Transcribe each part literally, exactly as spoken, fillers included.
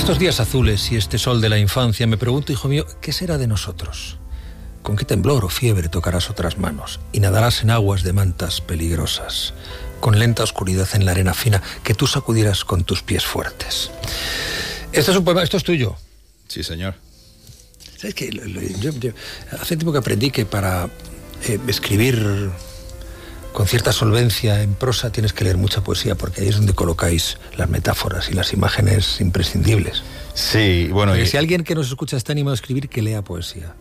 Estos días azules y este sol de la infancia, me pregunto, hijo mío, ¿qué será de nosotros? ¿Con qué temblor o fiebre tocarás otras manos y nadarás en aguas de mantas peligrosas, con lenta oscuridad en la arena fina que tú sacudieras con tus pies fuertes? Esto es un poema, esto es tuyo. Sí, señor. ¿Sabes qué? Yo, yo, hace tiempo que aprendí que para eh, escribir con cierta solvencia en prosa tienes que leer mucha poesía, porque ahí es donde colocáis las metáforas y las imágenes imprescindibles. Sí, bueno... Y y... si alguien que nos escucha está animado a escribir, que lea poesía.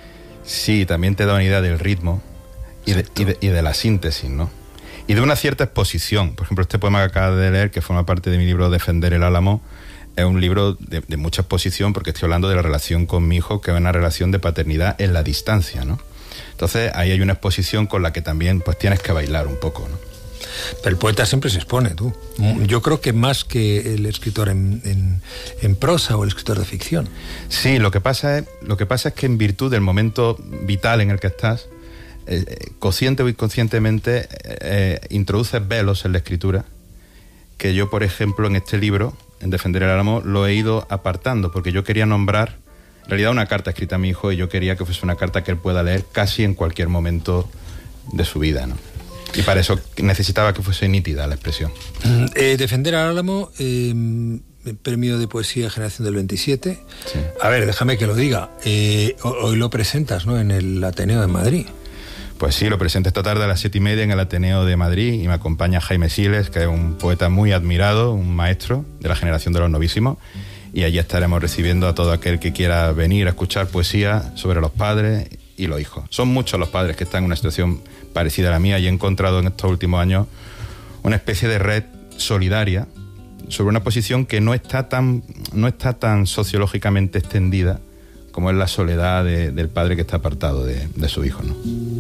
Sí, también te da una idea del ritmo y de, y, de, y de la síntesis, ¿no? Y de una cierta exposición. Por ejemplo, este poema que acabas de leer, que forma parte de mi libro Defender el Álamo, es un libro de, de mucha exposición, porque estoy hablando de la relación con mi hijo, que es una relación de paternidad en la distancia, ¿no? Entonces ahí hay una exposición con la que también pues tienes que bailar un poco, ¿no? Pero el poeta siempre se expone, tú. Yo creo que más que el escritor en, en, en prosa o el escritor de ficción. Sí, lo que pasa es, lo que pasa es que en virtud del momento vital en el que estás, eh, consciente o inconscientemente, eh, introduces velos en la escritura, que yo, por ejemplo, en este libro, en Defender el Álamo, lo he ido apartando, porque yo quería nombrar, en realidad, una carta escrita a mi hijo, y yo quería que fuese una carta que él pueda leer casi en cualquier momento de su vida, ¿no? Y para eso necesitaba que fuese nítida la expresión. Eh, Defender al Álamo, eh, premio de poesía Generación del veintisiete. Sí. A ver, déjame que lo diga. Eh, hoy lo presentas, ¿no?, en el Ateneo de Madrid. Pues sí, lo presento esta tarde a las siete y media en el Ateneo de Madrid, y me acompaña Jaime Siles, que es un poeta muy admirado, un maestro de la generación de los novísimos, y allí estaremos recibiendo a todo aquel que quiera venir a escuchar poesía sobre los padres y los hijos. Son muchos los padres que están en una situación parecida a la mía, y he encontrado en estos últimos años una especie de red solidaria sobre una posición que no está tan, no está tan sociológicamente extendida como es la soledad de, del padre que está apartado de, de su hijo, ¿no?